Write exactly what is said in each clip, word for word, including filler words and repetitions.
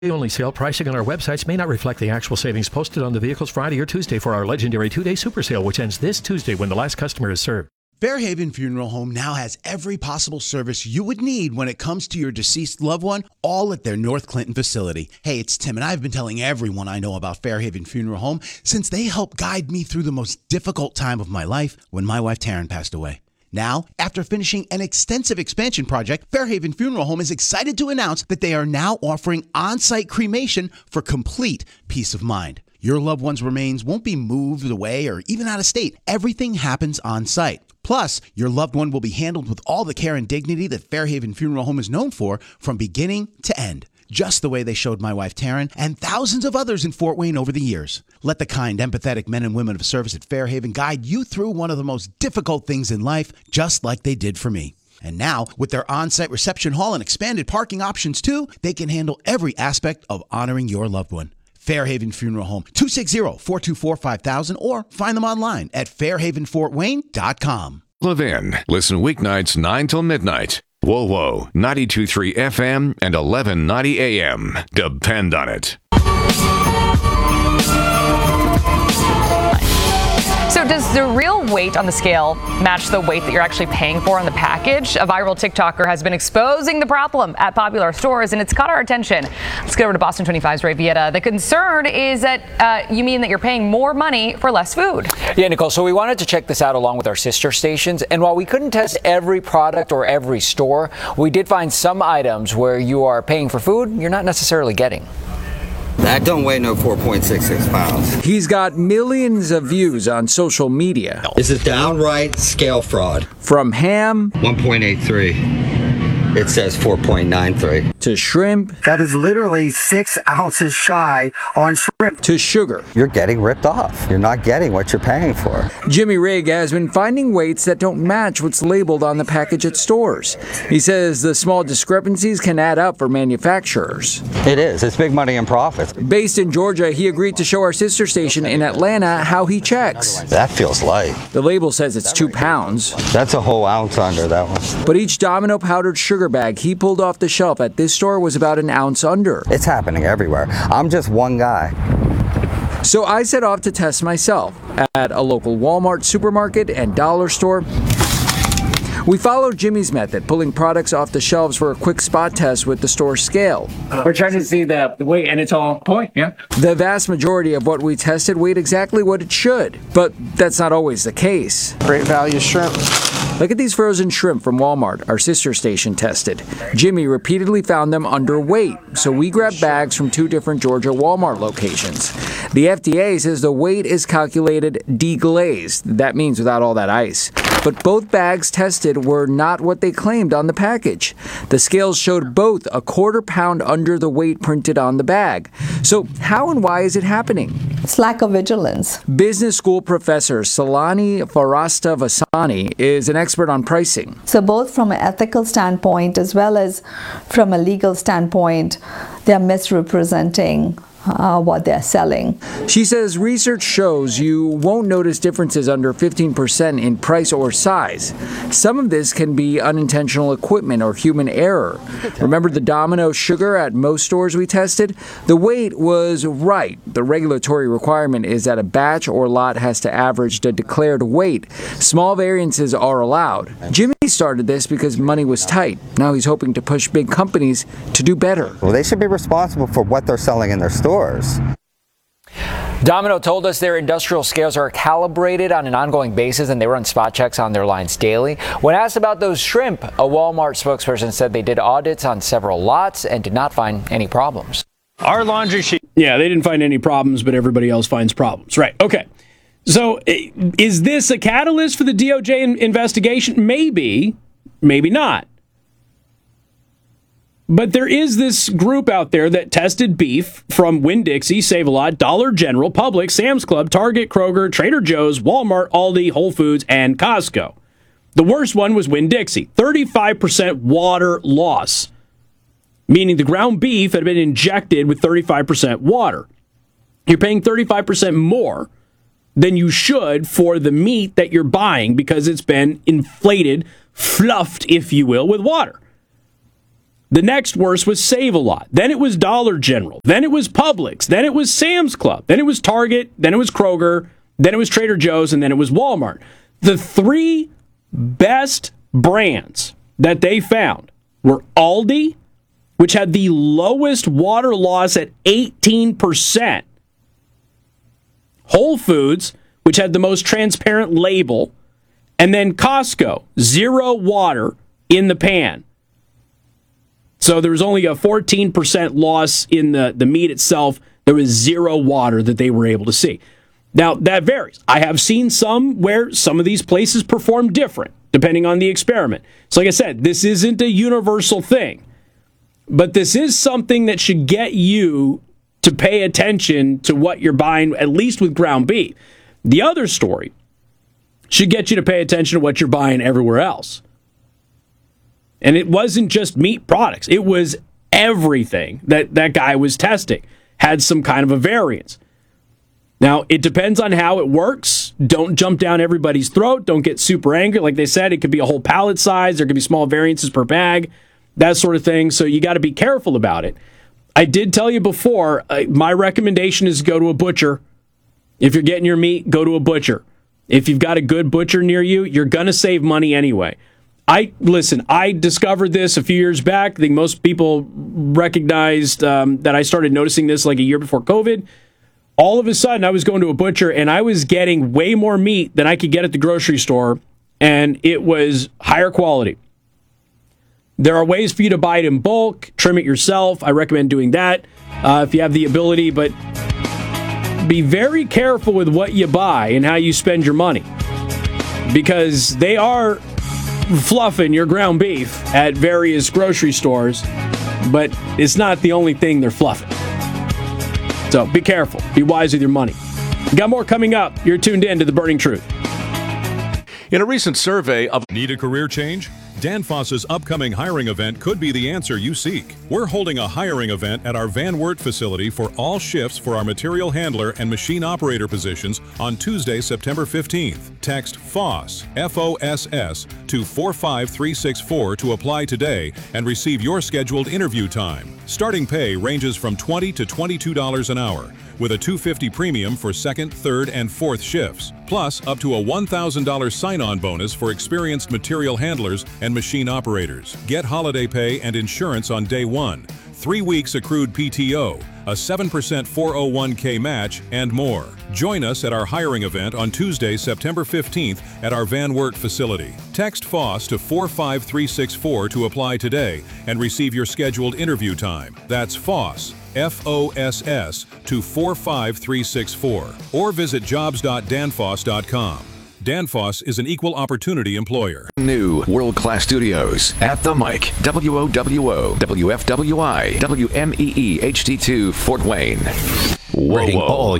Only sale. Pricing on our websites may not reflect the actual savings posted on the vehicles Friday or Tuesday for our legendary two-day super sale, which ends this Tuesday when the last customer is served. Fairhaven Funeral Home now has every possible service you would need when it comes to your deceased loved one, all at their North Clinton facility. Hey, it's Tim, and I've been telling everyone I know about Fairhaven Funeral Home since they helped guide me through the most difficult time of my life when my wife Taryn passed away. Now, after finishing an extensive expansion project, Fairhaven Funeral Home is excited to announce that they are now offering on-site cremation for complete peace of mind. Your loved one's remains won't be moved away or even out of state. Everything happens on-site. Plus, your loved one will be handled with all the care and dignity that Fairhaven Funeral Home is known for from beginning to end. Just the way they showed my wife Taryn and thousands of others in Fort Wayne over the years. Let the kind, empathetic men and women of service at Fairhaven guide you through one of the most difficult things in life, just like they did for me. And now, with their on-site reception hall and expanded parking options too, they can handle every aspect of honoring your loved one. Fairhaven Funeral Home, two six zero, four two four, five thousand, or find them online at fairhaven fort wayne dot com. Levin. Listen weeknights nine till midnight. Whoa, whoa, ninety-two point three F M and eleven ninety A M. Depend on it. So does the real weight on the scale match the weight that you're actually paying for on the package? A viral TikToker has been exposing the problem at popular stores, and it's caught our attention. Let's get over to Boston twenty-five's Ray Vieta. The concern is that uh, you mean that you're paying more money for less food. Yeah, Nicole, so we wanted to check this out along with our sister stations, and while we couldn't test every product or every store, we did find some items where you are paying for food you're not necessarily getting. That don't weigh no four point six six pounds. He's got millions of views on social media. This is downright scale fraud. From ham, one point eight three. It says four point nine three. To shrimp. That is literally six ounces shy on shrimp. To sugar. You're getting ripped off. You're not getting what you're paying for. Jimmy Rigg has been finding weights that don't match what's labeled on the package at stores. He says the small discrepancies can add up for manufacturers. It is. It's big money and profits. Based in Georgia, he agreed to show our sister station in Atlanta how he checks. That feels light. The label says it's two pounds. That's a whole ounce under that one. But each Domino powdered sugar bag he pulled off the shelf at this store was about an ounce under. It's happening everywhere. I'm just one guy. So I set off to test myself at a local Walmart, supermarket, and dollar store. We followed Jimmy's method, pulling products off the shelves for a quick spot test with the store scale. We're trying to see the, the weight, and it's all point, yeah. The vast majority of what we tested weighed exactly what it should, but that's not always the case. Great value shrimp. Look at these frozen shrimp from Walmart, our sister station tested. Jimmy repeatedly found them underweight, so we grabbed bags from two different Georgia Walmart locations. The F D A says the weight is calculated deglazed. That means without all that ice. But both bags tested were not what they claimed on the package. The scales showed both a quarter pound under the weight printed on the bag. So how and why is it happening? It's lack of vigilance. Business school professor Salani Farasta Vasani is an expert on pricing. So both from an ethical standpoint as well as from a legal standpoint, they're misrepresenting Uh, what they're selling. She says research shows you won't notice differences under fifteen percent in price or size. Some of this can be unintentional equipment or human error. Remember the Domino sugar at most stores we tested? The weight was right. The regulatory requirement is that a batch or lot has to average the declared weight. Small variances are allowed. Jimmy started this because money was tight. Now he's hoping to push big companies to do better. Well, they should be responsible for what they're selling in their stores. Domino told us their industrial scales are calibrated on an ongoing basis and they run spot checks on their lines daily. When asked about those shrimp, a Walmart spokesperson said they did audits on several lots and did not find any problems. Our laundry sheet. Yeah, they didn't find any problems, but everybody else finds problems. Right. Okay. So is this a catalyst for the D O J investigation? Maybe, maybe not. But there is this group out there that tested beef from Winn-Dixie, Save-A-Lot, Dollar General, Publix, Sam's Club, Target, Kroger, Trader Joe's, Walmart, Aldi, Whole Foods, and Costco. The worst one was Winn-Dixie, thirty-five percent water loss, meaning the ground beef had been injected with thirty-five percent water. You're paying thirty-five percent more than you should for the meat that you're buying because it's been inflated, fluffed, if you will, with water. The next worst was Save-A-Lot. Then it was Dollar General. Then it was Publix. Then it was Sam's Club. Then it was Target. Then it was Kroger. Then it was Trader Joe's. And then it was Walmart. The three best brands that they found were Aldi, which had the lowest water loss at eighteen percent. Whole Foods, which had the most transparent label. And then Costco, zero water in the pan. So there was only a fourteen percent loss in the, the meat itself. There was zero water that they were able to see. Now, that varies. I have seen some where some of these places perform different, depending on the experiment. So like I said, this isn't a universal thing. But this is something that should get you to pay attention to what you're buying, at least with ground beef. The other story should get you to pay attention to what you're buying everywhere else. And it wasn't just meat products. It was everything that that guy was testing had some kind of a variance. Now, it depends on how it works. Don't jump down everybody's throat. Don't get super angry. Like they said, it could be a whole pallet size. There could be small variances per bag, that sort of thing. So you got to be careful about it. I did tell you before, uh, my recommendation is go to a butcher. If you're getting your meat, go to a butcher. If you've got a good butcher near you, you're going to save money anyway. I listen, I discovered this a few years back. I think most people recognized um, that I started noticing this like a year before COVID. All of a sudden, I was going to a butcher, and I was getting way more meat than I could get at the grocery store, and it was higher quality. There are ways for you to buy it in bulk, trim it yourself. I recommend doing that uh, if you have the ability, but be very careful with what you buy and how you spend your money, because they are fluffing your ground beef at various grocery stores, but it's not the only thing they're fluffing. So be careful. Be wise with your money. Got more coming up. You're tuned in to The Burning Truth. In a recent survey of Need a career change? Danfoss's upcoming hiring event could be the answer you seek. We're holding a hiring event at our Van Wert facility for all shifts for our material handler and machine operator positions on Tuesday, September fifteenth. Text FOSS, F O S S, to four five three six four to apply today and receive your scheduled interview time. Starting pay ranges from twenty to twenty-two dollars an hour, with a two hundred fifty dollars premium for second, third, and fourth shifts, plus up to a one thousand dollars sign-on bonus for experienced material handlers and machine operators. Get holiday pay and insurance on day one, three weeks accrued P T O, a seven percent four oh one k match, and more. Join us at our hiring event on Tuesday, September fifteenth at our Van Wert facility. Text FOSS to four five three six four to apply today and receive your scheduled interview time. That's FOSS, F O S S, to four five three six four, or visit jobs dot danfoss dot com. Danfoss is an equal opportunity employer. New world-class studios at the Mic, W O W O, W F W I, W M E E H D two, Fort Wayne. Rating all.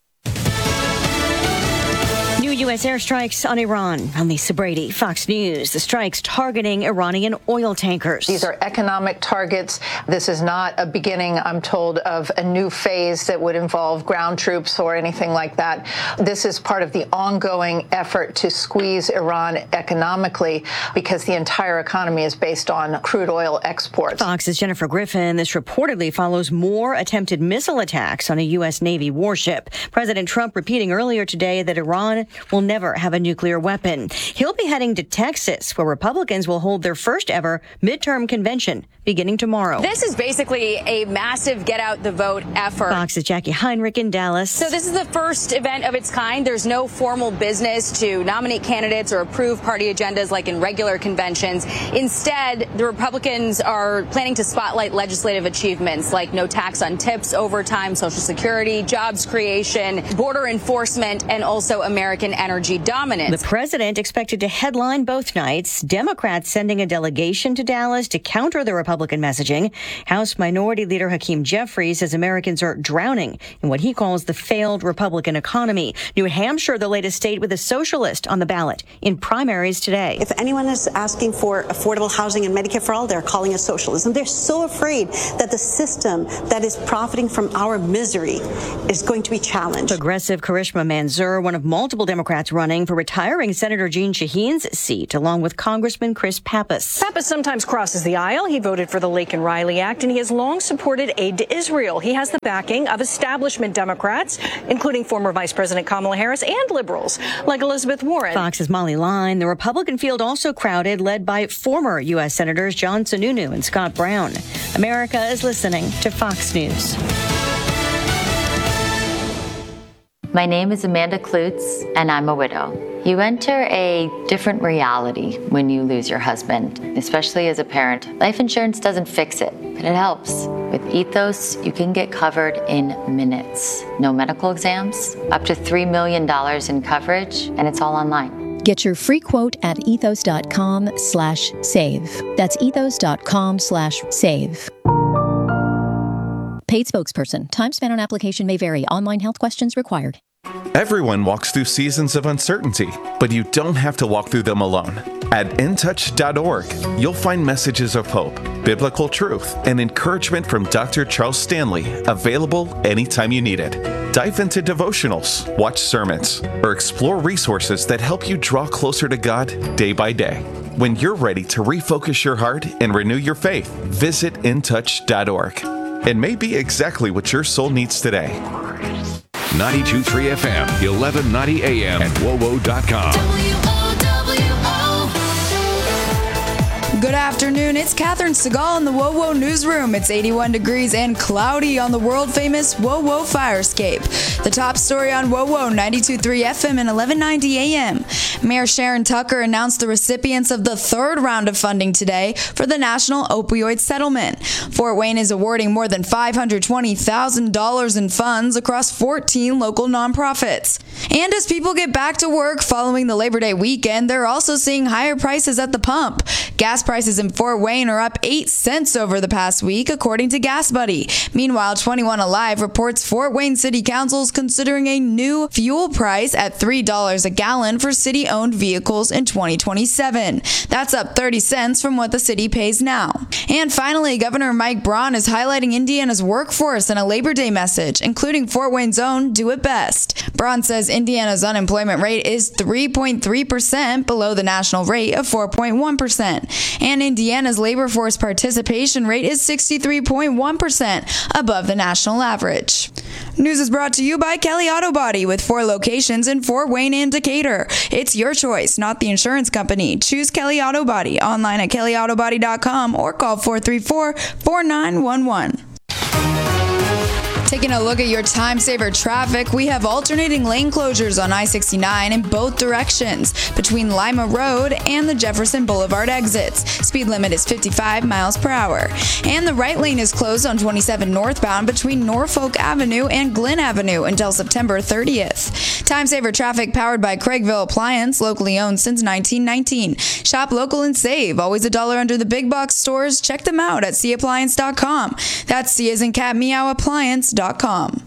U S airstrikes on Iran. I'm Lisa Brady, Fox News. The strikes targeting Iranian oil tankers. These are economic targets. This is not a beginning, I'm told, of a new phase that would involve ground troops or anything like that. This is part of the ongoing effort to squeeze Iran economically because the entire economy is based on crude oil exports. Fox's Jennifer Griffin. This reportedly follows more attempted missile attacks on a U S Navy warship. President Trump repeating earlier today that Iran will never have a nuclear weapon. He'll be heading to Texas, where Republicans will hold their first ever midterm convention beginning tomorrow. This is basically a massive get out the vote effort. Fox's Jackie Heinrich in Dallas. So this is the first event of its kind. There's no formal business to nominate candidates or approve party agendas like in regular conventions. Instead, the Republicans are planning to spotlight legislative achievements like no tax on tips, overtime, Social Security, jobs creation, border enforcement, and also American energy dominance. The president expected to headline both nights. Democrats sending a delegation to Dallas to counter the Republican messaging. House Minority Leader Hakeem Jeffries says Americans are drowning in what he calls the failed Republican economy. New Hampshire, the latest state with a socialist on the ballot in primaries today. If anyone is asking for affordable housing and Medicare for all, they're calling it socialism. They're so afraid that the system that is profiting from our misery is going to be challenged. Progressive Karishma Manzoor, one of multiple Democrats Democrats running for retiring Senator Jeanne Shaheen's seat, along with Congressman Chris Pappas. Pappas sometimes crosses the aisle. He voted for the Laken Riley Act, and he has long supported aid to Israel. He has the backing of establishment Democrats, including former Vice President Kamala Harris and liberals like Elizabeth Warren. Fox's Molly Line. The Republican field also crowded, led by former U S Senators John Sununu and Scott Brown. America is listening to Fox News. My name is Amanda Klutz, and I'm a widow. You enter a different reality when you lose your husband, especially as a parent. Life insurance doesn't fix it, but it helps. With Ethos, you can get covered in minutes. No medical exams, up to three million dollars in coverage, and it's all online. Get your free quote at ethos.com slash save. That's ethos.com slash save. Paid spokesperson. Time spent on application may vary. Online health questions required. Everyone walks through seasons of uncertainty, but you don't have to walk through them alone. At in touch dot org, you'll find messages of hope, biblical truth, and encouragement from Doctor Charles Stanley, available anytime you need it. Dive into devotionals, watch sermons, or explore resources that help you draw closer to God day by day. When you're ready to refocus your heart and renew your faith, visit in touch dot org. It may be exactly what your soul needs today. ninety-two point three F M, eleven ninety A M, and W O W O dot com. Good afternoon. It's Catherine Segal in the W O W O Newsroom. It's eighty-one degrees and cloudy on the world-famous W O W O Firescape. The top story on W O W O, ninety-two point three F M and eleven ninety A M. Mayor Sharon Tucker announced the recipients of the third round of funding today for the National Opioid Settlement. Fort Wayne is awarding more than five hundred twenty thousand dollars in funds across fourteen local nonprofits. And as people get back to work following the Labor Day weekend, they're also seeing higher prices at the pump. Gas prices in Fort Wayne are up eight cents over the past week, according to Gas Buddy. Meanwhile, twenty-one Alive reports Fort Wayne City Council is considering a new fuel price at three dollars a gallon for city-owned vehicles in twenty twenty-seven. That's up thirty cents from what the city pays now. And finally, Governor Mike Braun is highlighting Indiana's workforce in a Labor Day message, including Fort Wayne's own Do It Best. Braun says Indiana's unemployment rate is three point three percent, below the national rate of four point one percent. And Indiana's labor force participation rate is sixty-three point one percent, above the national average. News is brought to you by Kelly Auto Body, with four locations in Fort Wayne and Decatur. It's your choice, not the insurance company. Choose Kelly Auto Body online at kelly auto body dot com or call four three four, four nine one one. Taking a look at your time saver traffic, we have alternating lane closures on I sixty-nine in both directions between Lima Road and the Jefferson Boulevard exits. Speed limit is fifty-five miles per hour. And the right lane is closed on twenty-seven northbound between Norfolk Avenue and Glen Avenue until September thirtieth. Time saver traffic powered by Craigville Appliance, locally owned since nineteen nineteen. Shop local and save. Always a dollar under the big box stores. Check them out at c appliance dot com. That's C as in cat meow appliance dot com.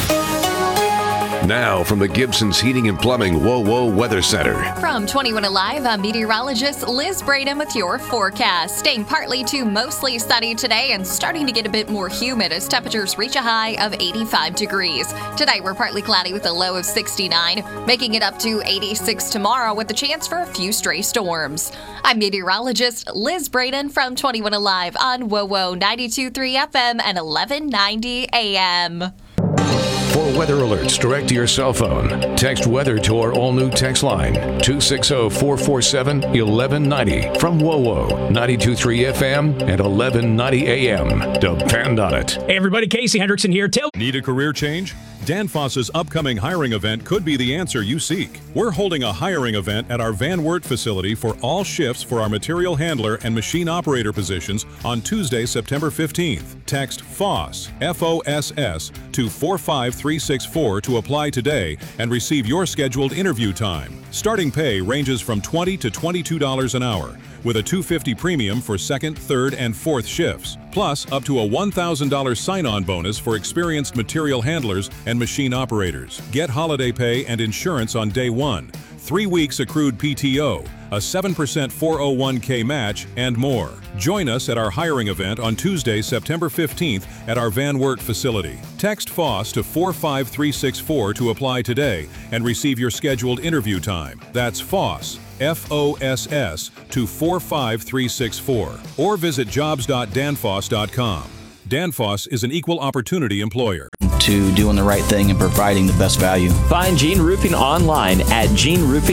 Now from the Gibson's Heating and Plumbing W O W O Weather Center. From twenty-one Alive, I'm meteorologist Liz Braden with your forecast. Staying partly to mostly sunny today and starting to get a bit more humid as temperatures reach a high of eighty-five degrees. Tonight we're partly cloudy with a low of sixty-nine, making it up to eighty-six tomorrow with a chance for a few stray storms. I'm meteorologist Liz Braden from twenty-one Alive on W O W O ninety-two point three F M and eleven ninety A M. For weather alerts direct to your cell phone, text weather to our all-new text line, two six zero, four four seven, one one nine zero from W O W O ninety-two point three F M and eleven ninety A M. Depend on it. Hey everybody, Casey Hendrickson here. Tell- Need a career change? Danfoss's upcoming hiring event could be the answer you seek. We're holding a hiring event at our Van Wert facility for all shifts for our material handler and machine operator positions on Tuesday, September fifteenth. Text FOSS, F O S S, to four five three six four to apply today and receive your scheduled interview time. Starting pay ranges from twenty dollars to twenty-two dollars an hour, with a two hundred fifty dollars premium for second, third, and fourth shifts, plus up to a one thousand dollars sign-on bonus for experienced material handlers and machine operators. Get holiday pay and insurance on day one. three weeks accrued P T O, a seven percent four oh one k match, and more. Join us at our hiring event on Tuesday, September fifteenth at our Van Wert facility. Text FOSS to four five three six four to apply today and receive your scheduled interview time. That's FOSS, F O S S, to four five three six four, or visit jobs dot danfoss dot com. Danfoss is an equal opportunity employer. To doing the right thing and providing the best value. Find Gene Roofing online at gene roofing